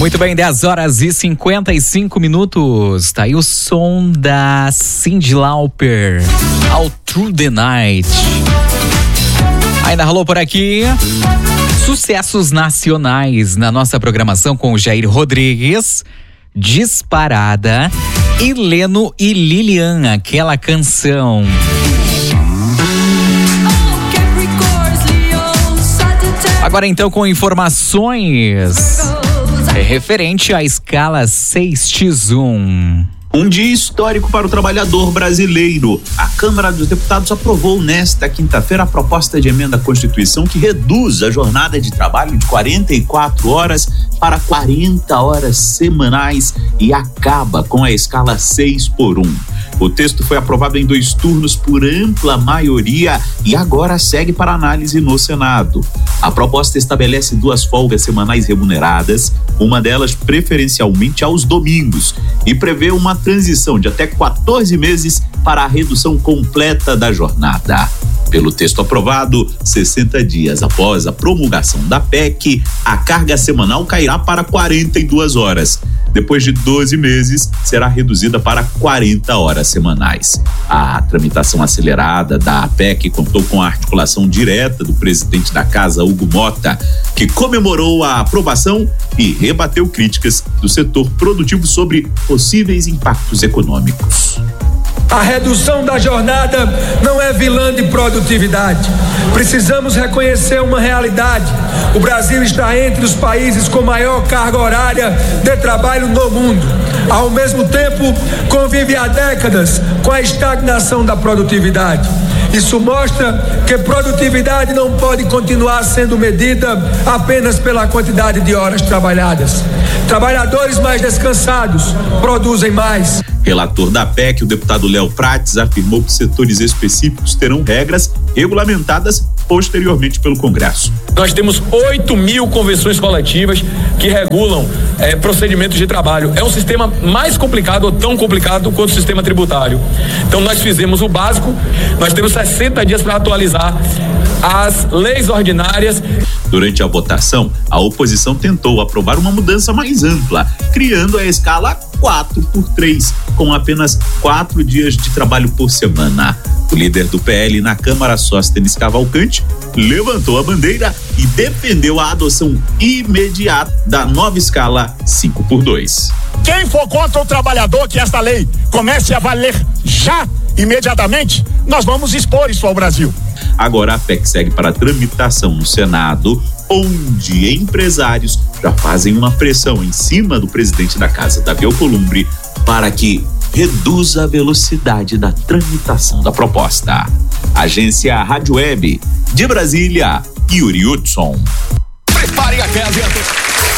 Muito bem, 10h55. Tá aí o som da Cyndi Lauper, All Through the Night. Ainda rolou por aqui sucessos nacionais na nossa programação com o Jair Rodrigues, Disparada, e Leno e Lilian, Aquela Canção. Agora então com informações referente à escala 6x1. Um dia histórico para o trabalhador brasileiro. A Câmara dos Deputados aprovou nesta quinta-feira a proposta de emenda à Constituição que reduz a jornada de trabalho de 44 horas para 40 horas semanais e acaba com a escala 6x1. O texto foi aprovado em 2 turnos por ampla maioria e agora segue para análise no Senado. A proposta estabelece 2 folgas semanais remuneradas, uma delas preferencialmente aos domingos, e prevê uma transição de até 14 meses para a redução completa da jornada. Pelo texto aprovado, 60 dias após a promulgação da PEC, a carga semanal cairá para 42 horas. Depois de 12 meses, será reduzida para 40 horas semanais. A tramitação acelerada da PEC contou com a articulação direta do presidente da Casa, Hugo Mota, que comemorou a aprovação e rebateu críticas do setor produtivo sobre possíveis impactos econômicos. A redução da jornada não é vilã de produtividade. Precisamos reconhecer uma realidade. O Brasil está entre os países com maior carga horária de trabalho no mundo. Ao mesmo tempo, convive há décadas com a estagnação da produtividade. Isso mostra que produtividade não pode continuar sendo medida apenas pela quantidade de horas trabalhadas. Trabalhadores mais descansados produzem mais. Relator da PEC, o deputado Léo Prates, afirmou que setores específicos terão regras regulamentadas posteriormente pelo Congresso. Nós temos 8.000 convenções coletivas que regulam procedimentos de trabalho. É um sistema mais complicado ou tão complicado quanto o sistema tributário. Então nós fizemos o básico, nós temos 60 dias para atualizar as leis ordinárias. Durante a votação, a oposição tentou aprovar uma mudança mais ampla, criando a escala 4x3, com apenas 4 dias de trabalho por semana. O líder do PL na Câmara, Sóstenes Cavalcante, levantou a bandeira e defendeu a adoção imediata da nova escala 5x2. Quem for contra o trabalhador que esta lei comece a valer já, imediatamente, nós vamos expor isso ao Brasil. Agora a PEC segue para tramitação no Senado, onde empresários já fazem uma pressão em cima do presidente da Casa, Davi Alcolumbre, para que reduza a velocidade da tramitação da proposta. Agência Rádio Web, de Brasília, Yuri Hudson. Prepare a casa e a